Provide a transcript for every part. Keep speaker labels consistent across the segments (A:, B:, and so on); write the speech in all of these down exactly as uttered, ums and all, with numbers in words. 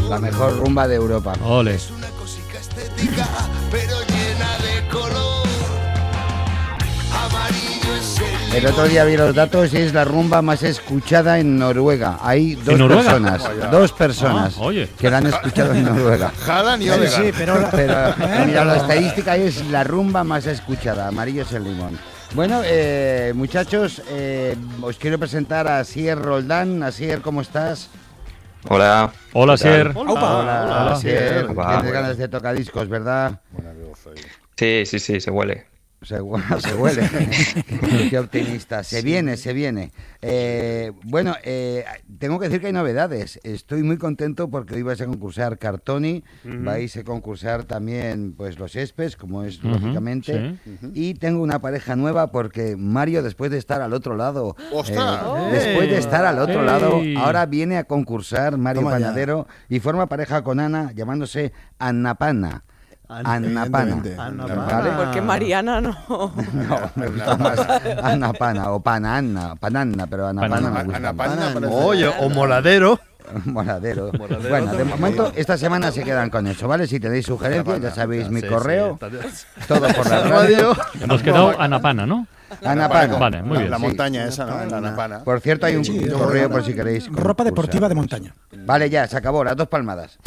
A: La mejor rumba de Europa.
B: Ole.
C: Es una cosica estética, pero llena de color. Amarillo es el
A: El otro día vi los datos y es la rumba más escuchada en Noruega. Hay dos
B: ¿En Noruega?
A: personas,
D: Vaya.
A: dos personas
B: Ah, oye.
A: que la han escuchado en Noruega.
D: Haaland y
E: Sí,
D: Odegaard.
E: sí, pero...
A: Pero
E: ¿Eh?
A: mira, la estadística es la rumba más escuchada. Amarillo es el limón. Bueno, eh, muchachos, eh, os quiero presentar a Asier Roldán. Asier, ¿cómo estás?
F: Hola.
B: Hola,
F: ¿Qué tal?
B: Sier.
E: Aupa.
A: Hola,
B: Hola.
A: Asier.
F: Hola.
A: Tienes ganas de tocadiscos, ¿verdad?
F: Sí, sí, sí, se huele.
A: Se, hu- se huele. Qué optimista. Se viene, se viene. Eh, bueno, eh, tengo que decir que hay novedades. Estoy muy contento porque hoy vais a concursar Cartoni, vais a concursar también pues los Espes, como es
B: Ujú,
A: lógicamente.
B: sí.
A: Y tengo una pareja nueva porque Mario, después de estar al otro lado,
D: ¡Ostras!
A: eh, después de estar al otro
B: ¡Ey!
A: lado, ahora viene a concursar Mario
E: Toma ya.
A: Panadero y forma pareja con Ana, llamándose Annapana. Annapana.
E: Evidentemente.
D: Annapana.
A: ¿Vale?
G: Porque Mariana no.
A: No, me gusta más Anna Pana o Pananna, Pananna, pero Anna Pana me gusta
D: Ana
A: más.
D: Pana parece-
H: Oye, o moladero.
A: Moradero. Bueno, de momento, esta semana se quedan con eso, ¿vale? Si tenéis sugerencias, ya sabéis mi
H: Sí,
A: correo,
H: sí.
A: todo por la radio.
B: Hemos quedado Anapana, ¿no?
A: Anna Pana.
B: Vale, muy
D: La-
B: bien.
D: La
A: Sí.
D: montaña esa, ¿no? La Anapana.
A: Por cierto, hay un
E: Sí,
A: correo
E: ropa-
A: por si queréis.
E: Ropa
A: concursar.
E: deportiva de montaña.
A: Vale, ya, se acabó, las dos palmadas.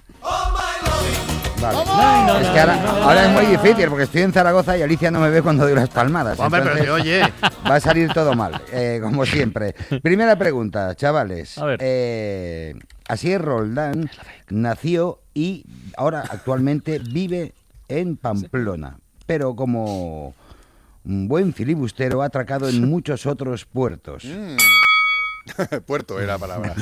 A: Vale. Es que ahora, ahora es muy difícil porque estoy en Zaragoza y Alicia no me ve cuando doy las palmadas.
H: Hombre, pero
A: entonces-
H: que oye.
A: Va a salir todo mal, eh, como siempre. Primera pregunta, chavales.
B: A ver.
A: Eh, Asier Roldán nació y ahora actualmente vive en Pamplona, pero como un buen filibustero ha atracado en muchos otros puertos.
D: Puerto era la palabra.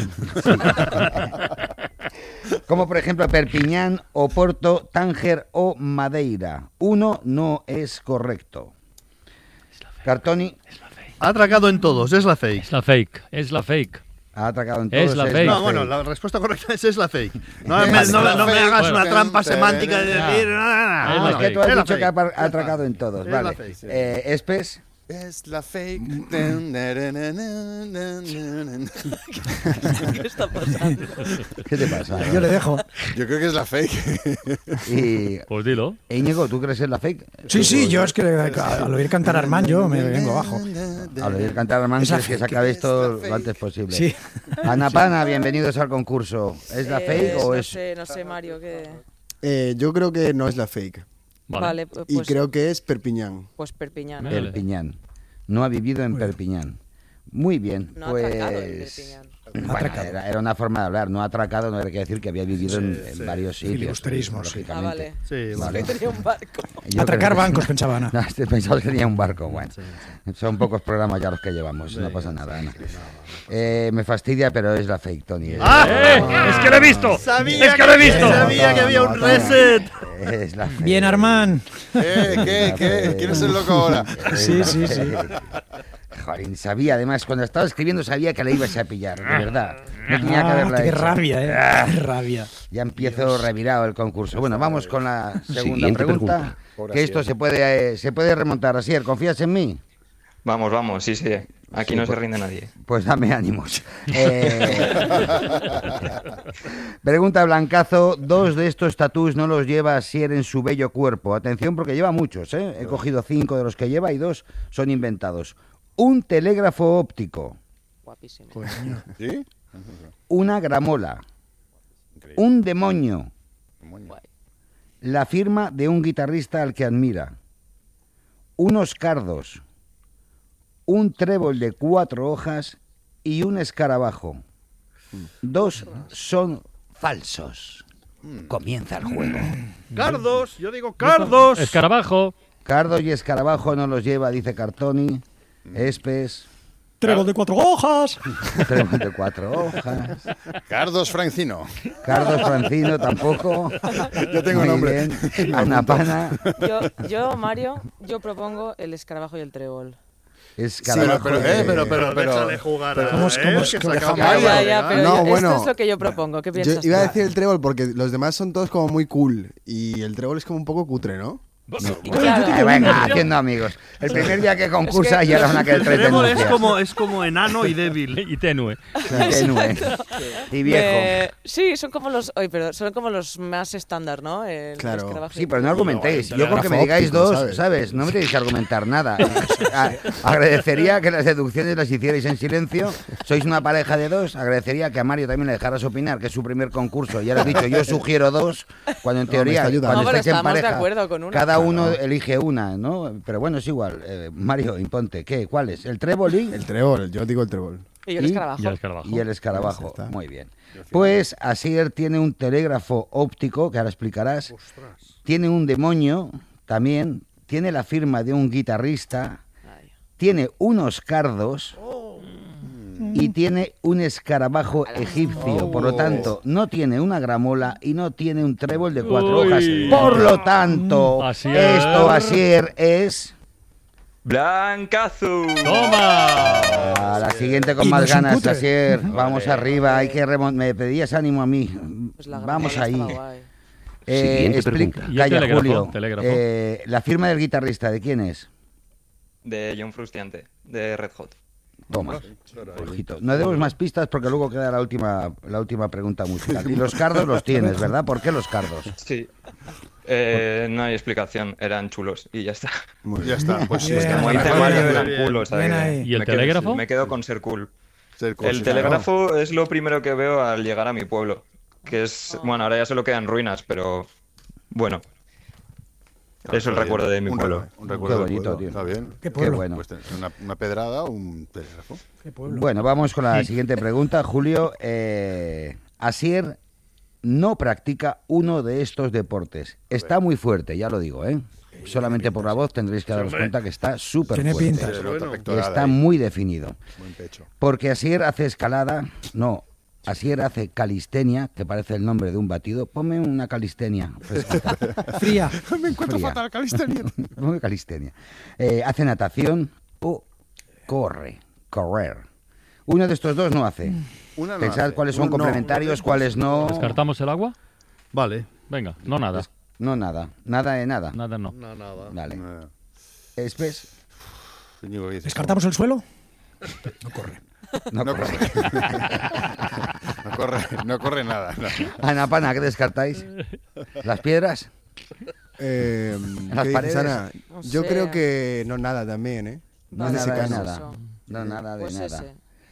A: Como por ejemplo Perpiñán, Oporto, Tánger o Madeira. Uno no es correcto. Cartoni
H: Ha atracado en todos, es la fake.
B: Es la fake, es la fake.
A: ha atracado en
B: Es
A: todos.
B: la fake.
H: No, bueno, la respuesta correcta es es la fake. No,
A: Es
H: me,
A: la
H: no, no me
D: fake.
H: hagas
B: Bueno.
H: una trampa semántica de decir
B: Ah.
H: nada,
B: Es
A: Ah,
B: la
A: es que
B: fake.
A: tú has
H: Es la
A: dicho que ha,
H: fake.
A: ha atracado en todos.
H: Es la
A: Vale.
H: fake, sí.
A: Eh, Espes.
D: Es la fake.
G: ¿Qué está pasando?
A: ¿Qué te pasa?
E: Yo le dejo.
D: Yo creo que es la fake.
A: Y
B: Pues dilo.
A: Íñigo, ¿tú crees en la fake?
E: Sí, sí, yo es que al oír cantar a Armand yo me vengo abajo.
A: Al oír cantar Armando,
E: Es la
A: es que se
E: fake.
A: acabe esto lo antes posible.
E: Sí.
A: Ana Pana, bienvenidos al concurso. ¿Es la
G: Eh,
A: fake o
G: no
A: es...?
G: sé, no sé, Mario, que...
I: Eh, yo creo que no es la fake.
B: Vale.
G: Vale, pues,
I: Y creo que es Perpiñán.
G: pues Perpiñán.
B: Vale.
A: Perpiñán. No ha vivido en Perpiñán. Muy bien,
G: No ha
A: pues...
G: atracado en Perpiñán.
A: Bueno,
E: Atracado.
A: era, era una forma de hablar, no atracado, no hay que decir que había vivido en, en varios sitios.
E: Filibusterismo, sí.
G: Ah,
A: lógicamente.
G: vale.
H: Sí,
A: Vale.
G: Tenía un barco.
A: Yo
E: Atracar
A: creo que-
E: bancos, pensaba Ana.
A: No, este pensaba que tenía un barco, bueno. Son pocos programas ya los que llevamos, no pasa nada, Ana. Eh, me fastidia, pero es la fake, Tony. Es,
H: ¡Ah!
B: ¡Eh! ¡Es que lo he visto!
H: Sabía
B: ¡Es que lo he visto!
H: Sabía que había un reset.
A: es la fake.
E: Bien, Armand.
D: ¿Qué? ¿Qué? ¿Qué? ¿Quién es el loco ahora?
A: Es
E: Sí,
A: la
E: sí, sí.
A: fake. Joder, sabía, además, cuando estaba escribiendo sabía que la ibas a pillar, de verdad. No tenía que
E: Ah,
A: haberla
E: qué
A: hecho.
E: rabia, eh. Qué rabia.
A: Ya empiezo revirado el concurso. Bueno, vamos con la segunda
F: Siguiente
A: pregunta.
F: pregunta.
D: Pobre
A: Que esto
D: Asier.
A: se puede, eh, se puede remontar. Asier, ¿confías en mí?
F: Vamos, vamos, sí, sí. Aquí
A: Sí,
F: no se
A: pues-
F: rinde nadie.
A: Pues dame ánimos. Eh, Pregunta Blancazo, dos de estos tatús no los lleva Asier en su bello cuerpo. Atención porque lleva muchos, ¿eh? He cogido cinco de los que lleva y dos son inventados. Un telégrafo óptico,
G: Guapísimo.
D: ¿Sí?
A: una gramola, un demonio,
G: Guay.
A: la firma de un guitarrista al que admira, unos cardos, un trébol de cuatro hojas y un escarabajo. Dos son falsos. Comienza el juego.
H: Cardos, yo digo cardos.
B: Escarabajo.
A: Cardos y escarabajo no los lleva, dice Cartoni. Espes,
E: Trébol de cuatro hojas.
A: trébol de cuatro hojas.
D: Cardos Francino.
A: Cardos Francino tampoco.
D: Yo tengo
A: Muy
D: nombre.
A: bien. Ana Pana,
G: Yo, yo, Mario, yo propongo el escarabajo y el trébol.
A: escarabajo.
D: pero, eh,
A: de-
D: pero, pero, pero,
H: Déjale jugar.
D: pero-
H: a-
E: ¿Cómo-
H: eh,
E: cómo-
H: que
E: cómo
H: se
E: deja
H: acaba
E: mal?
H: de
G: Ya,
H: ganar.
G: ya, pero
I: No,
G: yo-
I: bueno.
G: esto es lo que yo propongo. ¿Qué
I: Yo
G: piensas
I: iba a
G: tú?
I: decir el trébol porque los demás son todos como muy cool y el trébol es como un poco cutre, ¿no?
G: Y claro,
A: Eh, venga, haciendo amigos. El primer día que concursa ya era una que el tres
H: trébol es
A: denuncias.
H: como, es como enano y débil.
B: Y tenue.
A: Tenue. Y viejo.
G: me- sí, son como los, oye, pero son como los más estándar, ¿no? El
I: Claro.
G: escarabajo.
A: Sí, pero no argumentéis.
I: el
A: Yo con que me
I: telégrafo
A: digáis
I: óptico,
A: dos,
I: ¿sabes?
A: ¿sabes? No me tenéis que argumentar nada. A- agradecería que las deducciones las hicierais en silencio. Sois una pareja de dos. Agradecería que a Mario también le dejaras opinar, que es su primer concurso. Ya lo he dicho, yo sugiero dos, cuando en
I: No, me
A: teoría,
I: está ayudando.
A: cuando
G: No, pero
A: estáis en
G: estamos de
A: pareja,
G: acuerdo con una.
A: cada uno elige una, ¿no? Pero bueno, es igual. Eh, Mario, imponte. ¿Qué? ¿Cuál es? ¿El trébol y...?
I: El trébol, yo digo el trébol.
G: Y yo el
A: y-
G: escarabajo.
B: Y el escarabajo.
A: Y el escarabajo.
I: Pues ya está.
A: Muy bien. Pues Asier tiene un telégrafo óptico, que ahora explicarás. Tiene un demonio también. Tiene la firma de un guitarrista.
G: Ay.
A: Tiene unos cardos. Y tiene un escarabajo egipcio. Por lo tanto, no tiene una gramola y no tiene un trébol de cuatro
B: Uy.
A: hojas. Por lo tanto,
B: Asier.
A: esto, Asier, es...
F: Blancazu.
B: ¡Toma!
A: A la siguiente con
E: Y no
A: más
E: es un
A: ganas,
E: cutre.
A: Asier. Vamos
F: Vale.
A: arriba, hay que remon- me pedías ánimo a mí.
G: Pues la
A: Vamos
G: gramola
A: ahí.
G: estaba guay.
A: Eh,
J: Siguiente
A: explica-
J: pregunta.
B: Y el
A: Calla,
B: telégrafo,
A: Julio.
B: telégrafo.
A: Eh, la firma del guitarrista, ¿de quién es?
F: De John Frusciante, de Red Hot.
A: Toma. Ojito. No demos más pistas porque luego queda la última, la última pregunta musical. Y los cardos los tienes, ¿verdad? ¿Por qué los cardos?
F: Sí. Eh, no hay explicación, eran chulos y ya está.
I: Muy
D: Ya está, pues sí.
E: Bien,
D: está
F: Como
D: muy
F: dice
E: bien,
F: Mario,
E: bien,
F: eran
H: bien.
F: culos.
E: Bien
F: ahí.
E: ahí.
B: ¿Y el
F: Me quedo-
B: telégrafo?
F: Me quedo con ser cool.
D: Ser cool,
F: El
D: sí,
F: telégrafo es lo primero que veo al llegar a mi pueblo. Que es, bueno, ahora ya solo quedan ruinas, pero bueno.
D: claro.
F: Es el
D: Está
F: recuerdo
D: bien.
F: de mi
D: Un
F: pueblo.
D: re- Un recuerdo
A: Qué
D: del
A: bonito,
D: pueblo,
A: tío.
D: Está bien.
E: Qué
A: Qué
E: pueblo.
A: bueno.
D: Pues tener una, una pedrada o un telégrafo.
E: Qué pueblo.
A: Bueno, vamos con la siguiente pregunta, Julio. Eh, Asier no practica uno de estos deportes. Está muy fuerte, ya lo digo, ¿eh? Solamente por la voz tendréis que daros cuenta que está súper
E: Tiene
A: fuerte.
E: pinta.
D: Se nota
H: bueno.
A: Y
D: pectoral
A: está
D: ahí.
A: muy definido.
D: Buen pecho.
A: Porque Asier hace escalada, no, Asier hace calistenia, que parece el nombre de un batido. Ponme una calistenia. fresquita.
E: Fría.
D: Me encuentro
A: Fría.
D: fatal, calistenia.
A: Ponme calistenia. Eh, hace natación o corre, correr. Uno de estos dos no hace.
D: Una no
A: Pensad
D: hace.
A: cuáles son
I: No, no.
A: complementarios, cuáles no.
B: ¿Descartamos el agua?
H: Vale.
B: Venga, no nada.
A: No, nada. Nada de nada.
B: Nada no.
H: No, nada.
A: Vale.
D: No.
A: Espes,
D: Íñigo, ¿qué dices?
E: ¿Descartamos el suelo? No corre.
A: no,
D: No
A: corre.
D: corre. no corre. No corre nada. no.
A: Ana Pana, ¿qué descartáis? ¿Las piedras?
I: Eh,
A: ¿Las
I: ¿qué dices,
A: paredes?
I: Ana?
G: No
I: Yo
G: sé.
I: creo que no nada también, ¿eh?
A: No,
G: Vale,
A: nada de
G: pues
A: nada.
G: eso.
A: No, nada de
G: Pues
A: nada.
G: ese.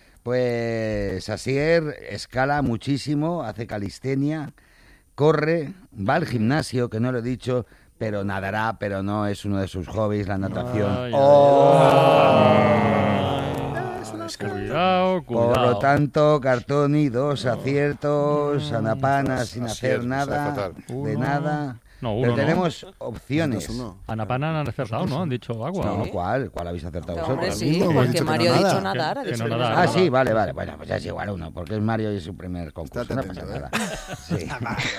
A: Pues Asier escala muchísimo, hace calistenia, corre, va al gimnasio, que no lo he dicho, pero nadará, pero no es uno de sus hobbies, la natación.
B: Ay, ay,
A: ¡Oh!
B: Cuidado, cuidado.
A: Por lo tanto, Cartoni, dos aciertos, Anapana sin
D: Asier,
A: hacer
D: me sale
A: nada,
D: fatal.
A: de
B: Uno.
A: nada.
B: No,
A: Pero
B: uno no.
A: tenemos opciones.
I: Dos, uno.
B: Anapana han acertado, ¿no? Han dicho agua.
A: No,
B: ¿no?
A: ¿cuál? ¿Cuál habéis acertado
G: Pero, hombre,
A: vosotros?
G: sí,
I: No, hemos
G: porque
I: dicho que
G: Mario
I: no
G: ha dicho
I: nada.
G: nadar. ha
B: Que
G: dicho
B: no
G: que
B: nadar.
G: no.
A: Ah, sí, vale, vale. Bueno, pues ya es igual uno, porque es Mario y es su primer concurso.
I: Estate
A: No
I: atento,
A: pasa
I: ¿eh?
A: nada. Sí.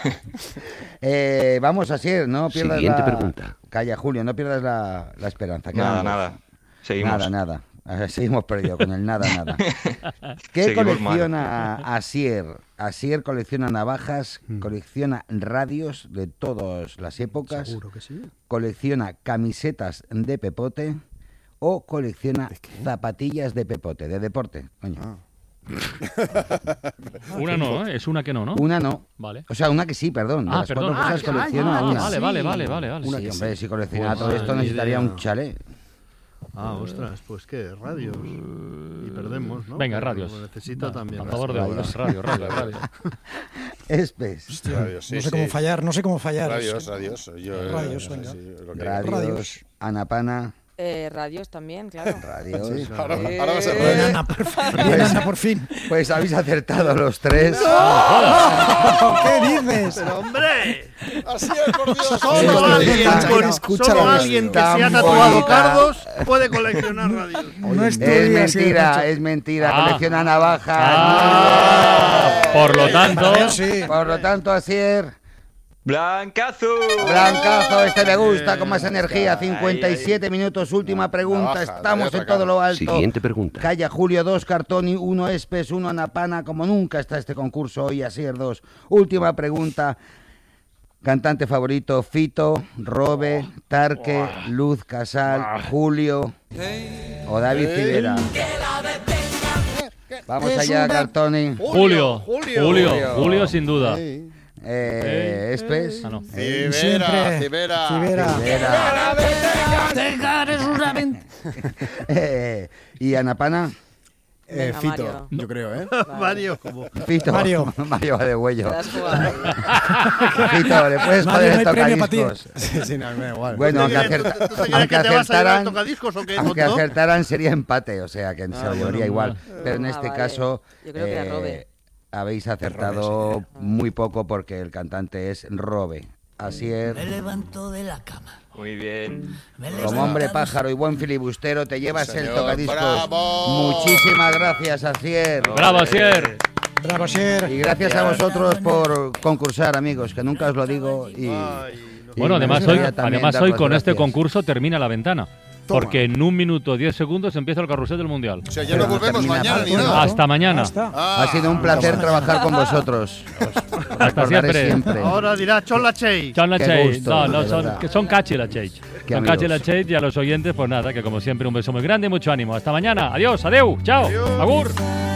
A: Eh, vamos, Asier, no pierdas
J: Siguiente
A: la...
J: pregunta.
A: Calla, Julio, no pierdas la, la esperanza.
F: Nada,
A: Quedan dos.
F: nada. Seguimos.
A: Nada, nada. Eh, Seguimos perdidos con el nada, nada. ¿Qué
F: Seguimos
A: colecciona Asier? Asier colecciona navajas,
I: Mm.
A: colecciona radios de todas las épocas,
E: Seguro que sí.
A: colecciona camisetas de pepote o colecciona zapatillas de pepote, de deporte. Coño.
I: Ah.
B: Una no, ¿eh? Es una que no, ¿no?
A: Una no.
B: Vale.
A: O sea, una que sí, perdón. De
B: Ah,
A: las
B: perdón.
A: cuatro cosas
B: Ah,
A: colecciona
B: ah,
A: una.
B: Vale, vale, vale, vale, vale.
A: Sí, hombre, si coleccionara
B: Pues
A: todo esto
H: madre
A: necesitaría
H: idea.
A: un chalet.
H: Ah, ostras, pues qué, radios. Y perdemos, ¿no?
B: Venga,
H: Pero
B: radios.
H: lo necesita
B: Va,
H: también.
B: A favor de
A: radios.
B: radio, radio, radio.
A: Espes.
D: Radios, sí,
E: no sé
D: sí.
E: cómo fallar, no sé cómo fallar.
D: Radios,
E: Sí.
D: radios. Yo, eh,
E: Radios,
D: sí,
E: venga.
D: sí, lo que-
A: Radios.
E: Radios.
A: Anapana.
G: Eh, radios también, claro.
A: Radios.
I: Sí.
D: Ahora,
G: Eh,
D: ahora va a ser
E: Bien,
D: radio.
E: Ana, por fin. Bien, Ana, por fin.
A: Pues habéis acertado los tres.
E: ¿Qué dices?
H: Pero hombre,
D: Así es, por Dios.
H: solo
A: Sí,
H: alguien,
A: sí,
H: con-
I: escucha
H: solo
I: la
H: alguien que
A: tan
H: se ha tatuado
A: bonita.
H: cardos puede coleccionar radios.
E: No
A: Es
E: estudias, sí,
A: mentira,
E: macho.
A: es mentira.
B: Ah.
A: Colecciona navajas.
B: Ah, por lo tanto,
E: Yo sí.
A: Por lo tanto, Asier,
F: ¡Blancazu!
A: Blancazo, este me gusta, con más energía.
F: Ahí,
A: cincuenta y siete minutos, última pregunta.
D: navaja,
A: Estamos
D: te voy a
A: en todo lo alto.
J: Siguiente pregunta.
A: Calla Julio, dos Cartoni, uno Espes, uno Anapana. Como nunca está este concurso hoy, Asier dos. Última pregunta. Cantante favorito, Fito, Robe, Tarque, Luz Casal, Julio o David Civera. Vamos allá, Cartoni.
B: Julio.
H: Julio.
B: Julio.
A: Julio.
B: Julio, sin duda.
I: Sí.
A: Eh, Espes.
B: Ah, no.
I: Eh,
H: Civera,
E: Siempre.
H: Civera.
E: Civera.
A: Civera. Eh, ¿Y Anapana?
I: Eh,
G: Venga,
I: Fito,
G: Mario.
I: yo creo, ¿eh?
H: Mario, como.
A: Fito.
E: Mario.
A: Mario va de
G: Te
A: huello.
G: has jugado ahí.
A: Fito, le puedes
E: Mario,
A: joder
E: no
A: el
E: hay premio pa' ti.
A: tocadiscos.
I: Sí, sí, no, me da igual.
A: Bueno, aunque,
H: ¿Tú te
A: acerta-
H: crees- tú te crees
A: aunque
H: que te vas a ir al
A: acertaran,
H: tocadiscos o qué,
A: aunque
H: tonto?
A: acertaran sería empate, o sea que se lo
H: bueno,
A: llevaría igual. Pero en
G: Ah,
A: este
G: vale.
A: caso
G: Yo creo que era Robe.
A: habéis acertado muy poco porque el cantante es Robe. Así es.
F: Muy bien.
A: Como hombre pájaro y buen filibustero te llevas el
D: Señor,
A: tocadiscos.
D: bravo.
A: Muchísimas gracias, Asier.
B: Bravo, Asier.
E: Bravo, Sier.
A: Y gracias a vosotros por concursar, amigos, que nunca os lo digo. Y,
H: Ay, no.
A: y
B: Bueno,
A: me
B: además hoy,
A: gustaría también
B: además
A: dar
B: hoy
A: las
B: con este
A: gracias.
B: concurso termina la ventana. Porque en un minuto diez segundos empieza el carrusel del Mundial.
D: O sea, ya
A: Pero
D: no
A: no
D: volvemos
A: termina
D: mañana ni
A: tanto,
D: nada.
B: Hasta mañana.
E: Hasta.
D: Ah,
A: Ha sido un placer trabajar con vosotros.
B: Hasta
A: Recordaré
B: siempre.
A: siempre.
H: Ahora dirá Chola Chey.
B: Son la
A: Qué
B: Chage.
A: gusto,
B: No, no,
A: de
B: son,
A: verdad.
B: que son cachi la Chage.
A: Qué
B: Son cachi
A: amigos.
B: la Chage y a los oyentes, pues nada, que como siempre un beso muy grande y mucho ánimo. Hasta mañana. Adiós, adeu, chao, agur.